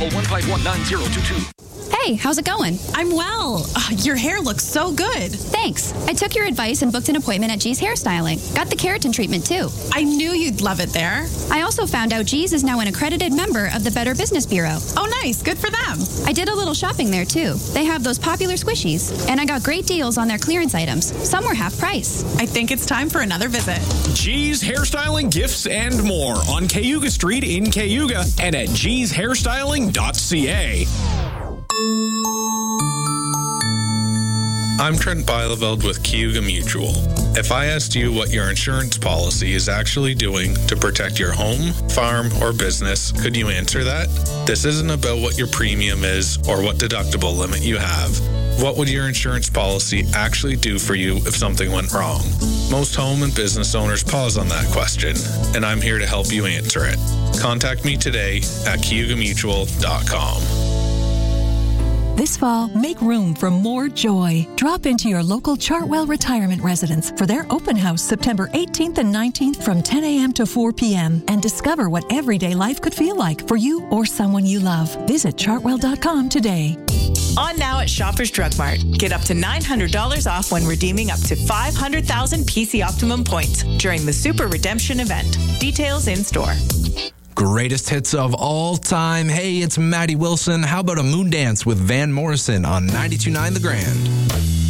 1519022. Hey, how's it going? I'm well. Your hair looks so good. Thanks. I took your advice and booked an appointment at G's Hairstyling. Got the keratin treatment, too. I knew you'd love it there. I also found out G's is now an accredited member of the Better Business Bureau. Oh, nice. Good for them. I did a little shopping there, too. They have those popular squishies, and I got great deals on their clearance items. Some were half price. I think it's time for another visit. G's Hairstyling, Gifts, and more on Cayuga Street in Cayuga and at gshairstyling.ca. I'm Trent Beileveld with Cayuga Mutual. If I asked you what your insurance policy is actually doing to protect your home, farm, or business, could you answer that? This isn't about what your premium is or what deductible limit you have. What would your insurance policy actually do for you if something went wrong? Most home and business owners pause on that question, and I'm here to help you answer it. Contact me today at cayugamutual.com. This fall, make room for more joy. Drop into your local Chartwell Retirement Residence for their open house September 18th and 19th from 10 a.m. to 4 p.m. and discover what everyday life could feel like for you or someone you love. Visit chartwell.com today. On now at Shoppers Drug Mart. Get up to $900 off when redeeming up to 500,000 PC Optimum points during the Super Redemption event. Details in store. Greatest hits of all time. Hey, it's Maddie Wilson. How about a moon dance with Van Morrison on 92.9 The Grand?